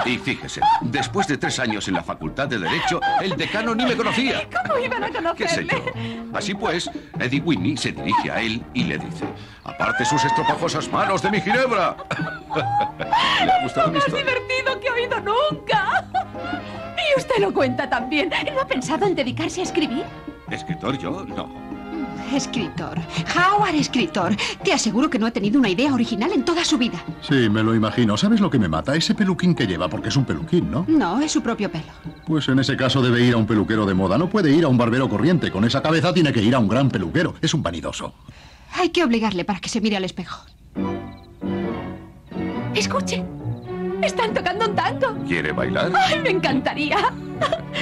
Y fíjese, después de 3 años en la Facultad de Derecho, el decano ni me conocía. ¿Cómo iban a ¿Qué sé conocerle? yo? Así pues, Eddie Whitney se dirige a él y le dice: aparte sus estropajosas manos de mi ginebra. ¿Le ha gustado mi Lo más historia? divertido que he oído nunca. Y usted lo cuenta también. ¿No ha pensado en dedicarse a escribir? ¿Escritor yo? No. Escritor. Howard, escritor. Te aseguro que no ha tenido una idea original en toda su vida. Sí, me lo imagino. ¿Sabes lo que me mata? Ese peluquín que lleva, porque es un peluquín, ¿no? No, es su propio pelo. Pues en ese caso debe ir a un peluquero de moda. No puede ir a un barbero corriente. Con esa cabeza tiene que ir a un gran peluquero. Es un vanidoso. Hay que obligarle para que se mire al espejo. Escuche. Están tocando un tango. ¿Quiere bailar? ¡Ay, me encantaría!